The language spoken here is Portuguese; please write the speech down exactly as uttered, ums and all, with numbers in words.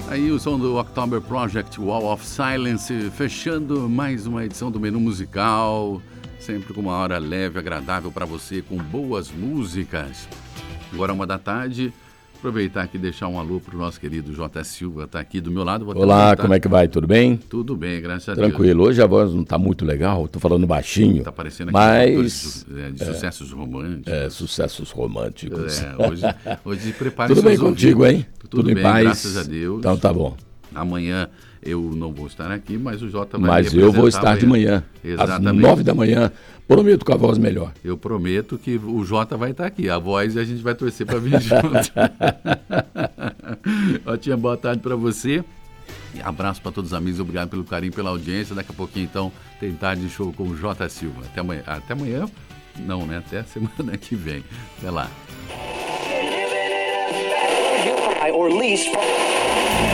Aí o som do October Project, Wall of Silence, fechando mais uma edição do Menu Musical, sempre com uma hora leve, agradável para você, com boas músicas. Agora uma da tarde, aproveitar aqui e deixar um alô para o nosso querido J. Silva, está aqui do meu lado. Vou Olá, como é que vai? Tudo bem? Tudo bem, graças a Deus. Tranquilo. Hoje a voz não está muito legal, estou falando baixinho. Está parecendo aqui mas... de, de sucessos românticos. É, sucessos românticos. É, hoje, hoje prepare Tudo bem contigo, ouvidos. hein? Tudo, Tudo em bem, paz. graças a Deus. Então tá bom. Amanhã eu não vou estar aqui, mas o Jota vai Mas me eu vou apresentar estar de manhã, Exatamente. às nove da manhã. Prometo com a voz melhor. Eu prometo que o Jota vai estar aqui. A voz a gente vai torcer para vir junto. Jotinha, boa tarde para você. E abraço para todos os amigos. Obrigado pelo carinho, pela audiência. Daqui a pouquinho, então, tem tarde de show com o J. Silva. Até amanhã. Até amanhã? Não, né? Até semana que vem. Até lá. Or lease